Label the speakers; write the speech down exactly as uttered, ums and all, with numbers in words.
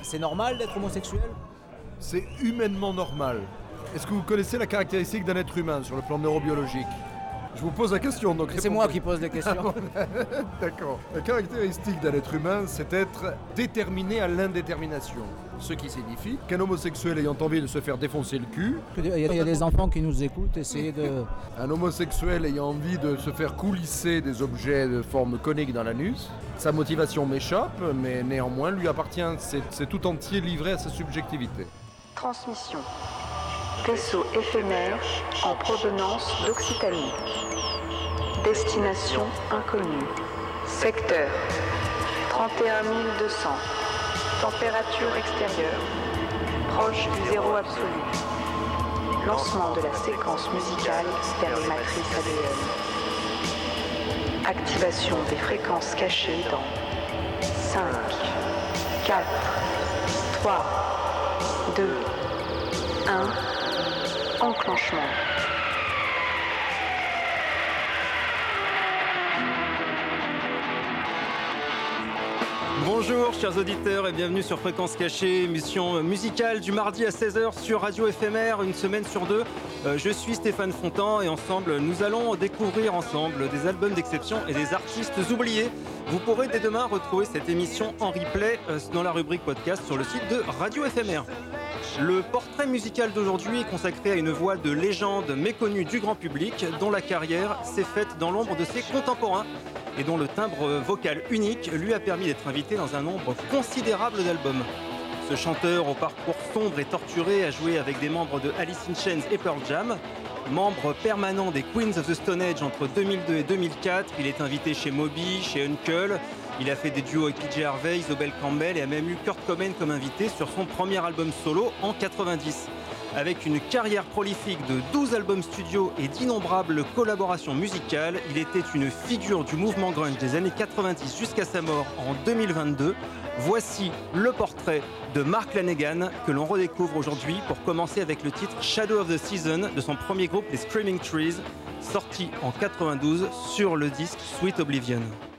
Speaker 1: C'est normal d'être homosexuel ?
Speaker 2: C'est humainement normal. Est-ce que vous connaissez la caractéristique d'un être humain sur le plan neurobiologique ? Je vous pose la question, donc
Speaker 1: C'est
Speaker 2: répondez.
Speaker 1: moi qui pose les questions.
Speaker 2: D'accord. La caractéristique d'un être humain, c'est d'être déterminé à l'indétermination. Ce qui signifie qu'un homosexuel ayant envie de se faire défoncer le cul,
Speaker 1: Il y a, il y a des enfants qui nous écoutent, essayez de...
Speaker 2: un homosexuel ayant envie de se faire coulisser des objets de forme conique dans l'anus, sa motivation m'échappe, mais néanmoins lui appartient, c'est, c'est tout entier livré à sa subjectivité.
Speaker 3: Transmission. Vaisseau éphémère en provenance d'Occitanie. Destination inconnue. Secteur trente et un mille deux cents. Température extérieure. Proche du zéro absolu. Lancement de la séquence musicale vers les matrices A D N. Activation des fréquences cachées dans cinq, quatre, trois, deux, un. Enclenchement.
Speaker 4: Bonjour chers auditeurs et bienvenue sur Fréquence Cachée, émission musicale du mardi à seize heures sur Radio Éphémère, une semaine sur deux. Euh, je suis Stéphane Fontan et ensemble nous allons découvrir ensemble des albums d'exception et des artistes oubliés. Vous pourrez dès demain retrouver cette émission en replay euh, dans la rubrique podcast sur le site de Radio Éphémère. Le portrait musical d'aujourd'hui est consacré à une voix de légende méconnue du grand public dont la carrière s'est faite dans l'ombre de ses contemporains et dont le timbre vocal unique lui a permis d'être invité dans un nombre considérable d'albums. Ce chanteur au parcours sombre et torturé a joué avec des membres de Alice in Chains et Pearl Jam. Membre permanent des Queens of the Stone Age entre deux mille deux et deux mille quatre, il est invité chez Moby, chez Uncle. Il a fait des duos avec P J Harvey, Isobel Campbell et a même eu Kurt Cobain comme invité sur son premier album solo en quatre-vingt-dix. Avec une carrière prolifique de douze albums studio et d'innombrables collaborations musicales, il était une figure du mouvement grunge des années quatre-vingt-dix jusqu'à sa mort en deux mille vingt-deux. Voici le portrait de Mark Lanegan que l'on redécouvre aujourd'hui pour commencer avec le titre Shadow of the Season de son premier groupe les Screaming Trees, sorti en quatre-vingt-douze sur le disque Sweet Oblivion.